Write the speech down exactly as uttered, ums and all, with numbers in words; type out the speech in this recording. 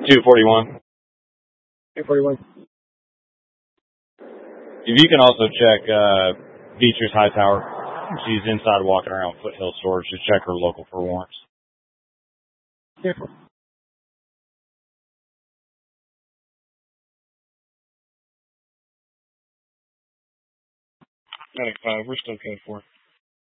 two forty-one. two forty-one. If you can also check uh, Beecher's Hightower. She's inside walking around Foothill Storage. Just check her local for warrants. Careful. ninety-five, we're still code four.